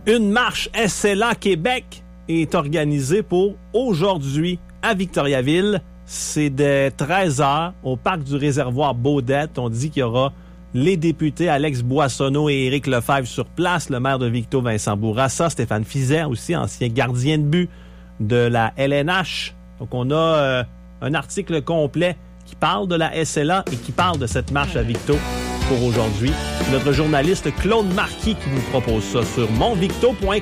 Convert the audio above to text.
Une marche SLA Québec est organisée pour aujourd'hui à Victoriaville. C'est dès 13h au parc du réservoir Baudette. On dit qu'il y aura les députés Alex Boissonneau et Éric Lefebvre sur place, le maire de Victo, Vincent Bourassa, Stéphane Fiset aussi, ancien gardien de but de la LNH. Donc on a un article complet qui parle de la SLA et qui parle de cette marche à Victo pour aujourd'hui. Notre journaliste Claude Marquis qui nous propose ça sur monvicto.com.